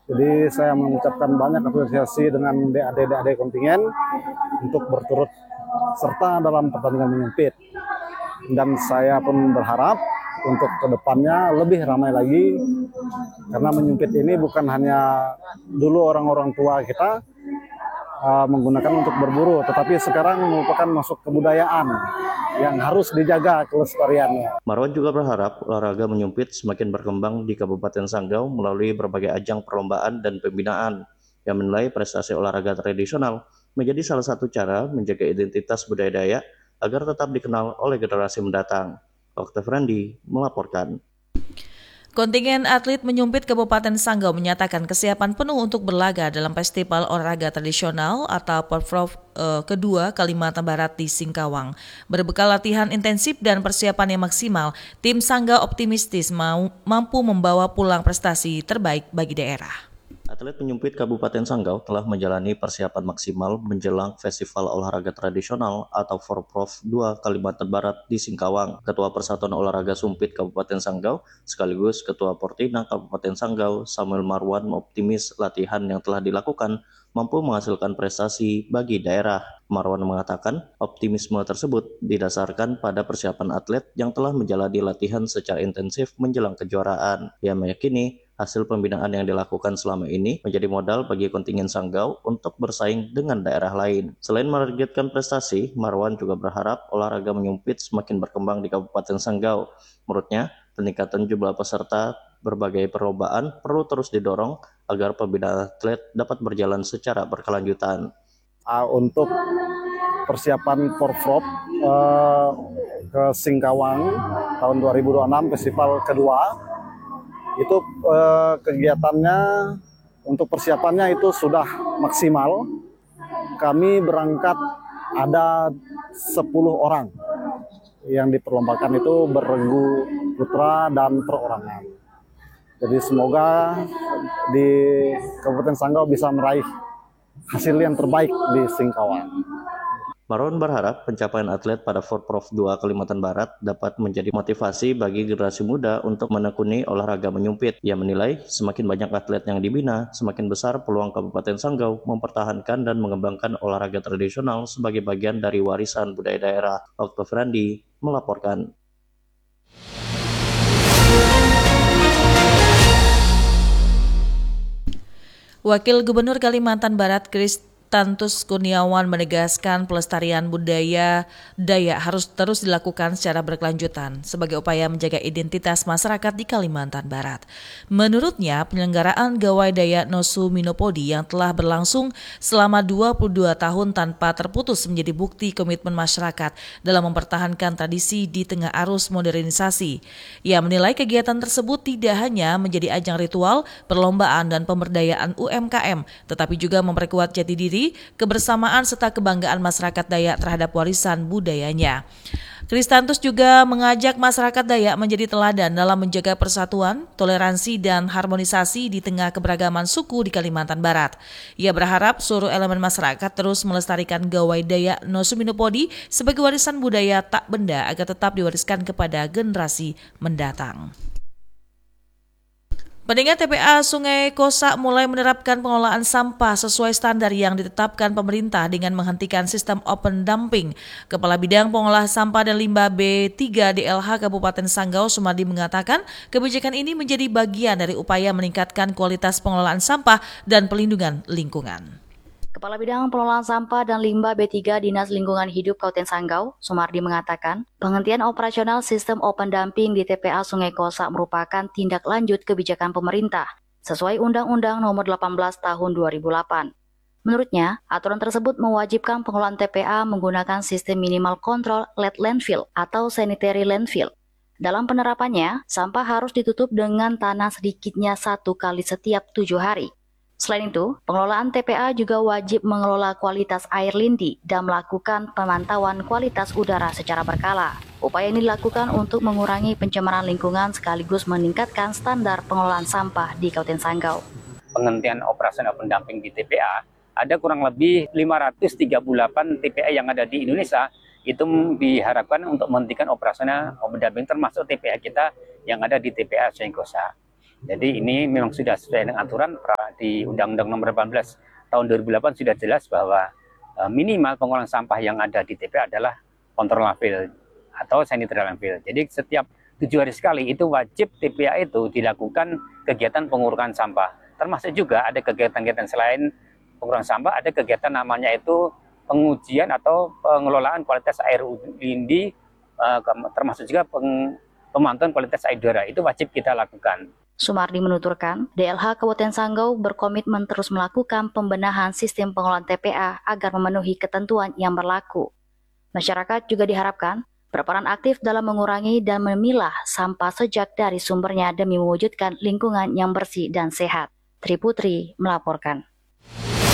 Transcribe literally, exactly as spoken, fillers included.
Jadi saya mengucapkan banyak apresiasi dengan D A D-D A D kontingen untuk berturut serta dalam pertandingan menyempit. Dan saya pun berharap untuk kedepannya lebih ramai lagi, karena menyempit ini bukan hanya dulu orang-orang tua kita uh, menggunakan untuk berburu, tetapi sekarang merupakan masuk kebudayaan yang harus dijaga kelestariannya. Marwan juga berharap olahraga menyempit semakin berkembang di Kabupaten Sanggau melalui berbagai ajang perlombaan dan pembinaan, yang menilai prestasi olahraga tradisional menjadi salah satu cara menjaga identitas budaya Dayak agar tetap dikenal oleh generasi mendatang. Oktav Randi melaporkan. Kontingen atlet menyumpit Kabupaten Sanggau menyatakan kesiapan penuh untuk berlaga dalam Festival Olahraga Tradisional atau Porprov eh, kedua Kalimantan Barat di Singkawang. Berbekal latihan intensif dan persiapan yang maksimal, tim Sanggau optimistis mau, mampu membawa pulang prestasi terbaik bagi daerah. Atlet penyumpit Kabupaten Sanggau telah menjalani persiapan maksimal menjelang Festival Olahraga Tradisional atau Porprov dua Kalimantan Barat di Singkawang. Ketua Persatuan Olahraga Sumpit Kabupaten Sanggau sekaligus Ketua Portina Kabupaten Sanggau, Samuel Marwan, optimis latihan yang telah dilakukan mampu menghasilkan prestasi bagi daerah. Marwan mengatakan optimisme tersebut didasarkan pada persiapan atlet yang telah menjalani latihan secara intensif menjelang kejuaraan. Ia meyakini hasil pembinaan yang dilakukan selama ini menjadi modal bagi kontingen Sanggau untuk bersaing dengan daerah lain. Selain menargetkan prestasi, Marwan juga berharap olahraga menyumpit semakin berkembang di Kabupaten Sanggau. Menurutnya, peningkatan jumlah peserta berbagai perlombaan perlu terus didorong agar pembinaan atlet dapat berjalan secara berkelanjutan. Uh, untuk persiapan Porprov uh, ke Singkawang tahun dua ribu dua puluh enam, festival kedua, itu eh, kegiatannya untuk persiapannya itu sudah maksimal. Kami berangkat ada sepuluh orang yang diperlombakan, itu beregu putra dan perorangan. Jadi semoga di Kabupaten Sanggau bisa meraih hasil yang terbaik di Singkawang. Marwan berharap pencapaian atlet pada Porprov dua Kalimantan Barat dapat menjadi motivasi bagi generasi muda untuk menekuni olahraga menyumpit. Ia menilai semakin banyak atlet yang dibina, semakin besar peluang Kabupaten Sanggau mempertahankan dan mengembangkan olahraga tradisional sebagai bagian dari warisan budaya daerah. Oktav Randi melaporkan. Wakil Gubernur Kalimantan Barat Kris Tantus Kurniawan menegaskan pelestarian budaya Dayak harus terus dilakukan secara berkelanjutan sebagai upaya menjaga identitas masyarakat di Kalimantan Barat. Menurutnya, penyelenggaraan Gawai Dayak Nosu Minopodi yang telah berlangsung selama dua puluh dua tahun tanpa terputus menjadi bukti komitmen masyarakat dalam mempertahankan tradisi di tengah arus modernisasi. Ia menilai kegiatan tersebut tidak hanya menjadi ajang ritual, perlombaan dan pemberdayaan U M K M, tetapi juga memperkuat jati diri, kebersamaan serta kebanggaan masyarakat Dayak terhadap warisan budayanya. Kristantus juga mengajak masyarakat Dayak menjadi teladan dalam menjaga persatuan, toleransi dan harmonisasi di tengah keberagaman suku di Kalimantan Barat. Ia berharap seluruh elemen masyarakat terus melestarikan Gawai Dayak Nosu Minopodi sebagai warisan budaya tak benda agar tetap diwariskan kepada generasi mendatang. Pendengar, T P A Sungai Kosak mulai menerapkan pengelolaan sampah sesuai standar yang ditetapkan pemerintah dengan menghentikan sistem open dumping. Kepala Bidang Pengolah Sampah dan Limbah B tiga D L H Kabupaten Sanggau, Sumardi, mengatakan kebijakan ini menjadi bagian dari upaya meningkatkan kualitas pengelolaan sampah dan pelindungan lingkungan. Kepala Bidang Pengelolaan Sampah dan Limbah B tiga Dinas Lingkungan Hidup Kabupaten Sanggau, Sumardi, mengatakan penghentian operasional sistem open dumping di T P A Sungai Kosak merupakan tindak lanjut kebijakan pemerintah sesuai Undang-Undang Nomor delapan belas Tahun dua ribu delapan. Menurutnya, aturan tersebut mewajibkan pengelolaan T P A menggunakan sistem minimal kontrol lead landfill atau sanitary landfill. Dalam penerapannya, sampah harus ditutup dengan tanah sedikitnya satu kali setiap tujuh hari. Selain itu, pengelolaan T P A juga wajib mengelola kualitas air lindi dan melakukan pemantauan kualitas udara secara berkala. Upaya ini dilakukan untuk mengurangi pencemaran lingkungan sekaligus meningkatkan standar pengelolaan sampah di Kabupaten Sanggau. Penghentian operasional open dumping di T P A, ada kurang lebih lima ratus tiga puluh delapan T P A yang ada di Indonesia, itu diharapkan untuk menghentikan operasional open dumping termasuk T P A kita yang ada di T P A Sungai Kosak. Jadi ini memang sudah sesuai dengan aturan di Undang-Undang Nomor delapan belas Tahun dua ribu delapan sudah jelas bahwa minimal pengolahan sampah yang ada di T P A adalah kontrol landfill atau sanitary landfill. Jadi setiap tujuh hari sekali itu wajib T P A itu dilakukan kegiatan pengurangan sampah. Termasuk juga ada kegiatan-kegiatan selain pengurangan sampah, ada kegiatan namanya itu pengujian atau pengelolaan kualitas air lindi, termasuk juga pemantauan kualitas air udara. Itu wajib kita lakukan. Sumardi menuturkan, D L H Kabupaten Sanggau berkomitmen terus melakukan pembenahan sistem pengelolaan T P A agar memenuhi ketentuan yang berlaku. Masyarakat juga diharapkan berperan aktif dalam mengurangi dan memilah sampah sejak dari sumbernya demi mewujudkan lingkungan yang bersih dan sehat. Tri Putri melaporkan.